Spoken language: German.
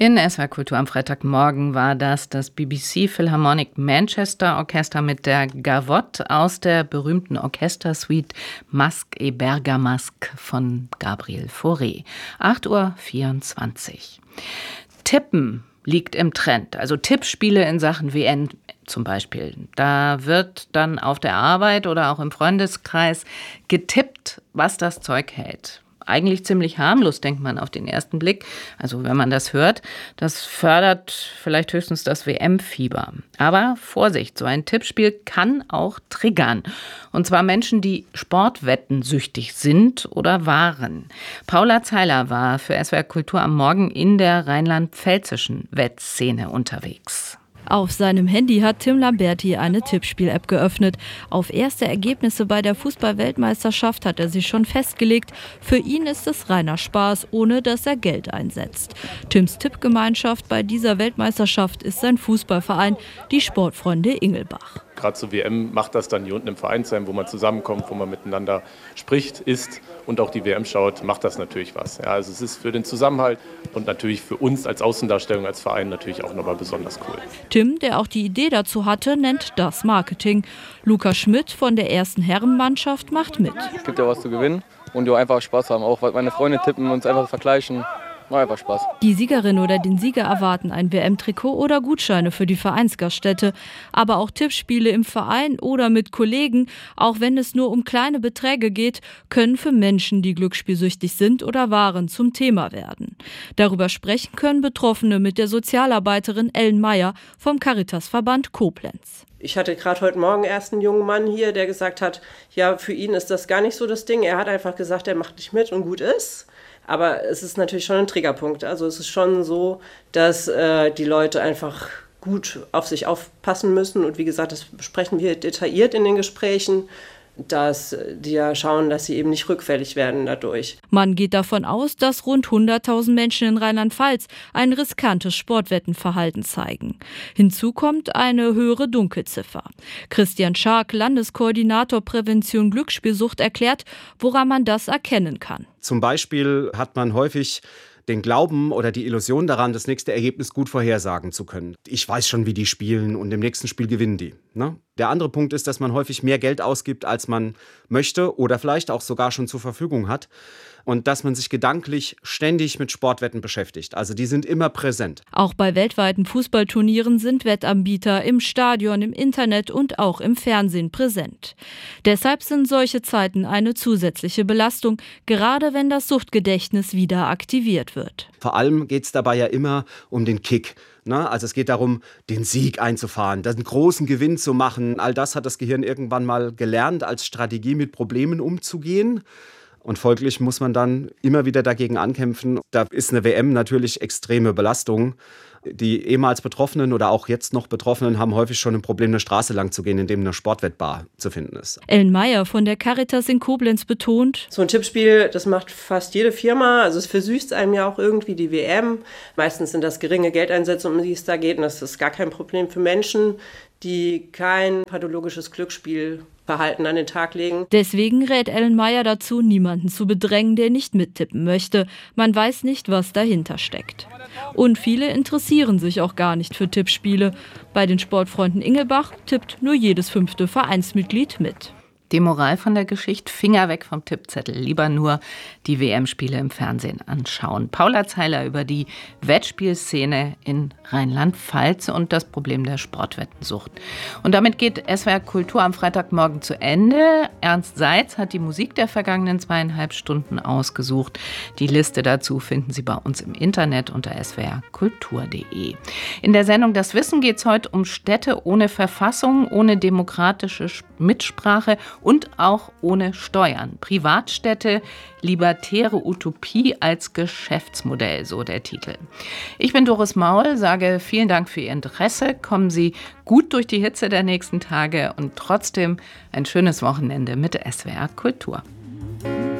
In SWR Kultur am Freitagmorgen war das BBC Philharmonic Manchester Orchester mit der Gavotte aus der berühmten Orchestersuite Masque et Bergamasque von Gabriel Fauré. 8:24 Uhr. Tippen liegt im Trend, also Tippspiele in Sachen WM zum Beispiel. Da wird dann auf der Arbeit oder auch im Freundeskreis getippt, was das Zeug hält. Eigentlich ziemlich harmlos, denkt man auf den ersten Blick. Also wenn man das hört, das fördert vielleicht höchstens das WM-Fieber. Aber Vorsicht, so ein Tippspiel kann auch triggern. Und zwar Menschen, die sportwettensüchtig sind oder waren. Paula Zeiler war für SWR Kultur am Morgen in der rheinland-pfälzischen Wettszene unterwegs. Auf seinem Handy hat Tim Lamberti eine Tippspiel-App geöffnet. Auf erste Ergebnisse bei der Fußball-Weltmeisterschaft hat er sich schon festgelegt. Für ihn ist es reiner Spaß, ohne dass er Geld einsetzt. Tims Tippgemeinschaft bei dieser Weltmeisterschaft ist sein Fußballverein, die Sportfreunde Ingelbach. Gerade zur WM macht das dann hier unten im Vereinsheim, wo man zusammenkommt, wo man miteinander spricht, isst und auch die WM schaut, macht das natürlich was. Ja, also es ist für den Zusammenhalt und natürlich für uns als Außendarstellung, als Verein natürlich auch nochmal besonders cool. Tim, der auch die Idee dazu hatte, nennt das Marketing. Lukas Schmidt von der ersten Herrenmannschaft macht mit. Es gibt ja was zu gewinnen und ja einfach Spaß haben. Auch meine Freunde tippen und uns einfach vergleichen. Macht einfach Spaß. Die Siegerin oder den Sieger erwarten ein WM-Trikot oder Gutscheine für die Vereinsgaststätte. Aber auch Tippspiele im Verein oder mit Kollegen, auch wenn es nur um kleine Beträge geht, können für Menschen, die glücksspielsüchtig sind oder waren, zum Thema werden. Darüber sprechen können Betroffene mit der Sozialarbeiterin Ellen Meyer vom Caritasverband Koblenz. Ich hatte gerade heute Morgen erst einen jungen Mann hier, der gesagt hat, ja, für ihn ist das gar nicht so das Ding. Er hat einfach gesagt, er macht nicht mit und gut ist. Aber es ist natürlich schon ein Triggerpunkt. Also es ist schon so, dass die Leute einfach gut auf sich aufpassen müssen. Und wie gesagt, das besprechen wir detailliert in den Gesprächen, dass die ja schauen, dass sie eben nicht rückfällig werden dadurch. Man geht davon aus, dass rund 100.000 Menschen in Rheinland-Pfalz ein riskantes Sportwettenverhalten zeigen. Hinzu kommt eine höhere Dunkelziffer. Christian Schark, Landeskoordinator Prävention Glücksspielsucht, erklärt, woran man das erkennen kann. Zum Beispiel hat man häufig den Glauben oder die Illusion daran, das nächste Ergebnis gut vorhersagen zu können. Ich weiß schon, wie die spielen und im nächsten Spiel gewinnen die. Ne? Der andere Punkt ist, dass man häufig mehr Geld ausgibt, als man möchte oder vielleicht auch sogar schon zur Verfügung hat. Und dass man sich gedanklich ständig mit Sportwetten beschäftigt. Also die sind immer präsent. Auch bei weltweiten Fußballturnieren sind Wettanbieter im Stadion, im Internet und auch im Fernsehen präsent. Deshalb sind solche Zeiten eine zusätzliche Belastung, gerade wenn das Suchtgedächtnis wieder aktiviert wird. Vor allem geht es dabei ja immer um den Kick. Also es geht darum, den Sieg einzufahren, einen großen Gewinn zu machen. All das hat das Gehirn irgendwann mal gelernt, als Strategie mit Problemen umzugehen. Und folglich muss man dann immer wieder dagegen ankämpfen. Da ist eine WM natürlich extreme Belastung. Die ehemals Betroffenen oder auch jetzt noch Betroffenen haben häufig schon ein Problem, eine Straße lang zu gehen, in dem eine Sportwettbar zu finden ist. Ellen Meyer von der Caritas in Koblenz betont: So ein Tippspiel, das macht fast jede Firma. Also es versüßt einem ja auch irgendwie die WM. Meistens sind das geringe Geldeinsätze, um die es da geht. Und das ist gar kein Problem für Menschen, die kein pathologisches Glücksspielverhalten an den Tag legen. Deswegen rät Ellen Meyer dazu, niemanden zu bedrängen, der nicht mittippen möchte. Man weiß nicht, was dahinter steckt. Und viele interessieren sich auch gar nicht für Tippspiele. Bei den Sportfreunden Ingelbach tippt nur jedes 5. Vereinsmitglied mit. Die Moral von der Geschichte: Finger weg vom Tippzettel. Lieber nur die WM-Spiele im Fernsehen anschauen. Paula Zeiler über die Wettspielszene in Rheinland-Pfalz und das Problem der Sportwettensucht. Und damit geht SWR Kultur am Freitagmorgen zu Ende. Ernst Seitz hat die Musik der vergangenen 2,5 Stunden ausgesucht. Die Liste dazu finden Sie bei uns im Internet unter swrkultur.de. In der Sendung Das Wissen geht es heute um Städte ohne Verfassung, ohne demokratische Mitsprache und auch ohne Steuern. Privatstädte, libertäre Utopie als Geschäftsmodell, so der Titel. Ich bin Doris Maul, sage vielen Dank für Ihr Interesse. Kommen Sie gut durch die Hitze der nächsten Tage und trotzdem ein schönes Wochenende mit SWR Kultur.